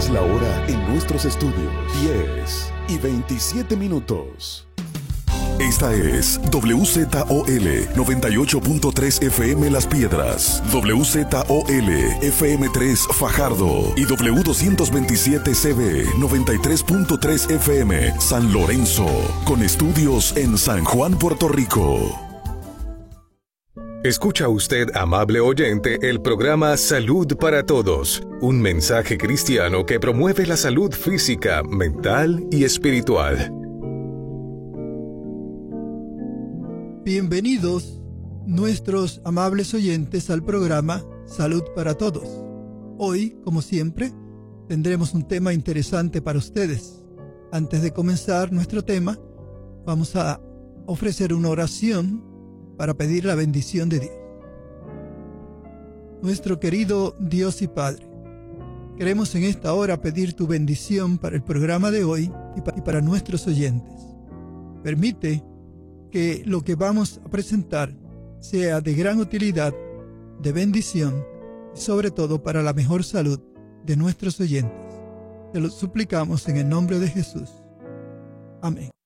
Es la hora en nuestros estudios. 10:27. Esta es WZOL 98.3 FM Las Piedras, WZOL FM3 Fajardo y W227CB 93.3 FM San Lorenzo, con estudios en San Juan, Puerto Rico. Escucha usted, amable oyente, el programa Salud para Todos, un mensaje cristiano que promueve la salud física, mental y espiritual. Bienvenidos, nuestros amables oyentes, al programa Salud para Todos. Hoy, como siempre, tendremos un tema interesante para ustedes. Antes de comenzar nuestro tema, vamos a ofrecer una oración para pedir la bendición de Dios. Nuestro querido Dios y Padre, queremos en esta hora pedir tu bendición para el programa de hoy y para nuestros oyentes. Permite que lo que vamos a presentar sea de gran utilidad, de bendición y sobre todo para la mejor salud de nuestros oyentes. Te lo suplicamos en el nombre de Jesús. Amén.